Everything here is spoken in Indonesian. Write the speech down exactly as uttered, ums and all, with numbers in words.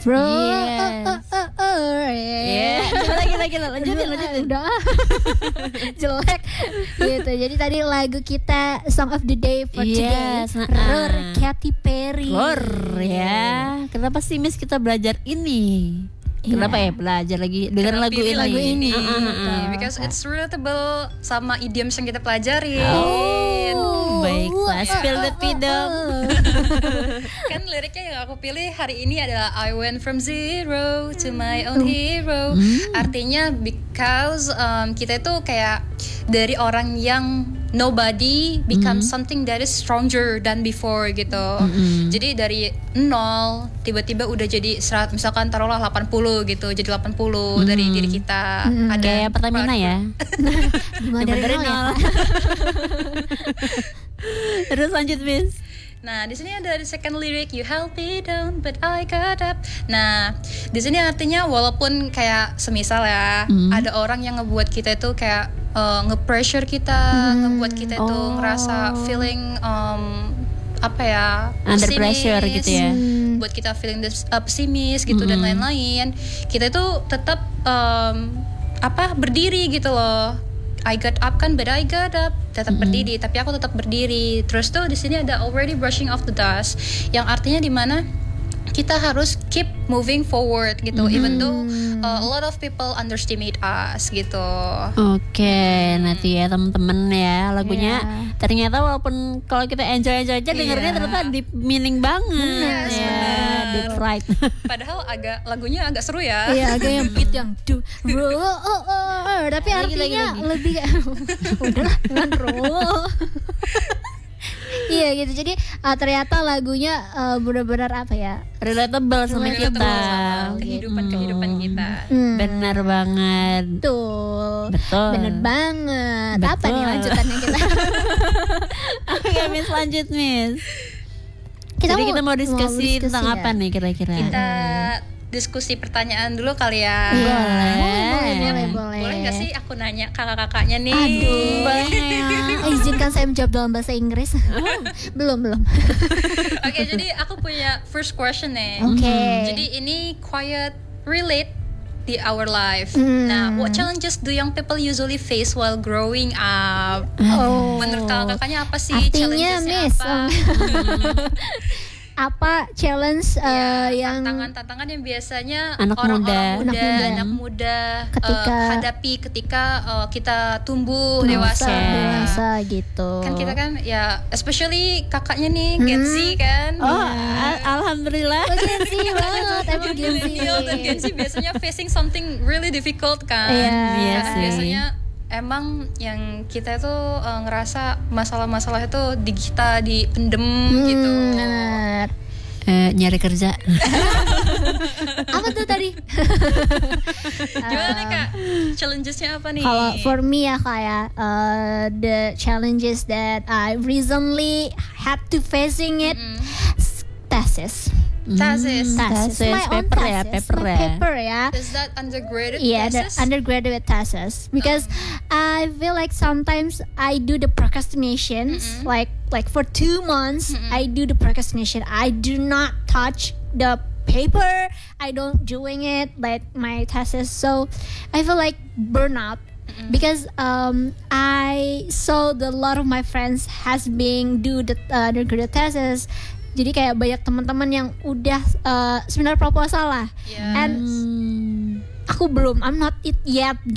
bro. Yes. Uh, uh, uh, uh, Yeah. Coba lagi lagi lanjutin lanjutin. Udah jelek gitu. Jadi tadi lagu kita Song of the Day for Yes, today, nah, Roar ah. Katy Perry. Roar ya. Kenapa sih Miss kita belajar ini? Kenapa ya belajar lagi dengerin Kenapa lagu pilih ini? lagu ini? Ah, ah, ah, ah. Because it's relatable sama idioms yang kita pelajarin. Oh, baiklah. Spill the tea dong. Kan liriknya yang aku pilih hari ini adalah I went from zero to my own hero. Artinya because um, kita itu kayak dari orang yang nobody become something that is stronger than before gitu. Jadi dari nol tiba-tiba udah jadi serat, misalkan taruhlah delapan puluh gitu, jadi delapan puluh dari diri kita. Ada Kayak Pertamina ya. Gimana dari Dari nol ya, nol. Pak? Terus lanjut Miss. Nah, di sini ada di second lyric, you held me down but I got up. Nah, di sini artinya walaupun kayak semisal ya, Hmm. ada orang yang ngebuat kita itu kayak uh, nge-pressure kita, ngebuat kita itu Oh. ngerasa feeling um, apa ya? Under pesimis, pressure gitu ya. buat kita feeling des- uh, pesimis gitu dan lain-lain. Kita itu tetap um, apa? berdiri gitu loh. I got up kan, but I got up, tetap berdiri, tapi aku tetap berdiri. Terus tuh di sini ada already brushing off the dust, yang artinya di mana kita harus keep moving forward gitu, even though uh, a lot of people underestimate us gitu. Oke, nanti ya teman-teman ya lagunya Iya. ternyata walaupun kalau kita enjoy-enjoy aja dengernya Iya. ternyata deep meaning banget Bener, ya, bener. deep right. Padahal agak lagunya agak seru ya. Iya, agak yang beat yang do roll, oh, oh, oh, tapi Lagi, lagi, artinya lagi. lebih udahlah dengan roll. Iya gitu. Jadi uh, ternyata lagunya uh, benar-benar apa ya? Relatable sama Relatable kita. Sama kehidupan-kehidupan kita. Hmm, Benar banget. Betul. Betul. Bener banget. Apa Betul. nih lanjutannya kita? Oke, Miss lanjut Miss. Kita Jadi mau- kita mau diskusi, mau diskusi tentang ya? apa nih kira-kira? Kita diskusi pertanyaan dulu kali ya. Iya. Boleh. Boleh, boleh, boleh. Boleh nggak sih aku nanya kakak-kakaknya nih? Aduh, Boleh ya. Eh, izinkan saya menjawab dalam bahasa Inggris. belum, belum. Oke, jadi aku punya first question nih. Oke. Jadi ini quiet relate di our life. Hmm. Nah, what challenges do young people usually face while growing up? Oh. Menurut kakak-kakaknya apa sih Artinya, challengesnya Miss, apa? apa challenge uh, Ya, yang tantangan-tantangan yang biasanya Anak orang-orang muda. muda, Anak muda. anak muda, Ketika- uh, hadapi ketika uh, kita tumbuh dewasa, dewasa. dewasa gitu. Kan kita kan ya, especially kakaknya nih Gen Z kan. Oh, al- alhamdulillah. Oh, Gen Z banget, emang Gen Z. Millennial dan Gen Z biasanya facing something really difficult kan. Iya. Iya Karena sih. biasanya emang yang kita itu uh, ngerasa masalah-masalah itu di kita dipendem gitu. Hmm, benar. Eh, nyari kerja. Apa tuh tadi? Gimana nih Kak? Challengesnya apa nih? Kalau for me ya kayak uh, the challenges that I recently had to facing it, s- thesis. Thesis. Thesis. Thesis, My own paper ya, thesis. paper My ya. paper ya. Is that undergraduate Yeah, the thesis? undergraduate thesis because I feel like sometimes I do the procrastinations like like for two months I do the procrastination. I do not touch the paper. I don't doing it like my thesis. So I feel like burnout because um I saw the lot of my friends has been do the uh, undergraduate thesis. Jadi kayak banyak teman-teman yang udah uh, seminar proposal lah. Yeah. And aku belum, I'm not it yet